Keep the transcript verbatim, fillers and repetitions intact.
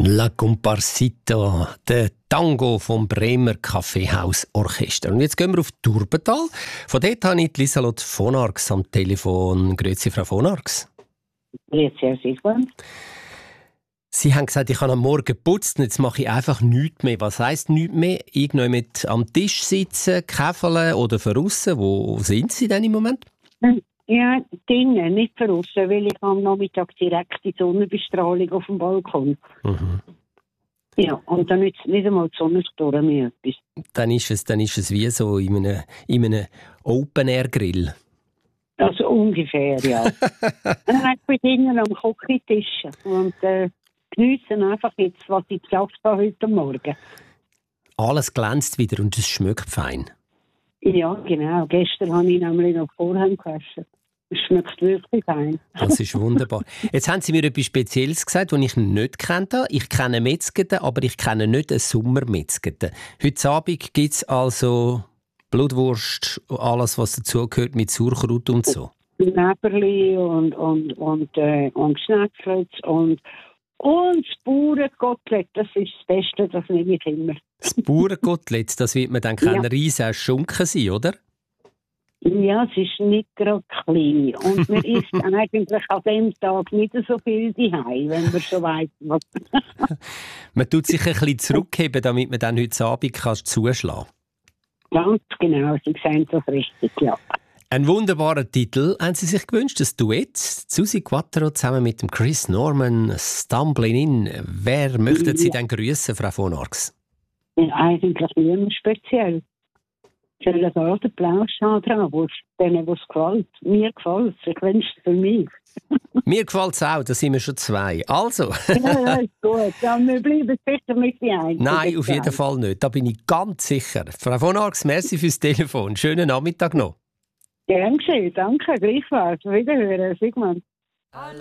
La Comparsita, der Tango vom Bremer Kaffeehausorchester. Und jetzt gehen wir auf Turbental. Von dort habe ich Lieselotte von Arx am Telefon. Grüezi, Frau von Arx. Grüezi, Herr Sigmund. Sie haben gesagt, ich habe am Morgen geputzt und jetzt mache ich einfach nichts mehr. Was heisst nichts mehr? Irgendwann mit am Tisch sitzen, käfeln oder verrussen? Wo sind Sie denn im Moment? Ja, drinnen, nicht draussen, weil ich am Nachmittag direkt die Sonnenbestrahlung auf dem Balkon. Mhm. Ja, und dann nützt nicht einmal die Sonnenstrahlen mehr etwas. Dann ist es, dann ist es wie so in einem, in einem Open-Air-Grill. Also ungefähr, ja. Dann bin ich drinnen am Küchentisch und äh, geniessen einfach jetzt, was ich geschafft habe heute Morgen. Alles glänzt wieder und es schmeckt fein. Ja, genau. Gestern habe ich nämlich noch Vorhang gewaschen. Es schmeckt wirklich fein. Das ist wunderbar. Jetzt haben Sie mir etwas Spezielles gesagt, das ich nicht kennt habe. Ich kenne Metzgete, aber ich kenne nicht eine Sommermetzgete. Heute Abend gibt es also Blutwurst, alles, was dazugehört mit Sauerkraut und so. Näberli und, und, und, äh, und Schnetzlitz und, und das Bauernkotelett, das ist das Beste, das nehme ich immer. Das Bauernkotelett, das wird man dann kein Ja. riesen Schunken sein, oder? Ja, es ist nicht gerade klein. Und man isst eigentlich an dem Tag nicht so viel daheim, wenn man schon weiss, was. Man tut sich ein bisschen zurückheben, damit man dann heute Abend kann zuschlagen kann. Ganz genau, Sie sehen das richtig, ja. Ein wunderbarer Titel haben Sie sich gewünscht, das Duett. Susi Quattro zusammen mit dem Chris Norman, Stumbling In. Wer möchten Sie denn grüßen, Frau von Arx? Ja, eigentlich niemand speziell. Sollen da den Plausch haben dran, wo es denen, was gefällt. Mir gefällt es, ich wünsche es für mich. Mir gefällt es auch, da sind wir schon zwei. Also. Ja, ja, ist gut. Ja, wir bleiben sicher nicht die Einzigen. Nein, auf jeden Fall nicht. Da bin ich ganz sicher. Frau von Arx, merci fürs Telefon. Schönen Nachmittag noch. Gern geschehen, danke, gleichfalls. Wiederhören, Sigmund.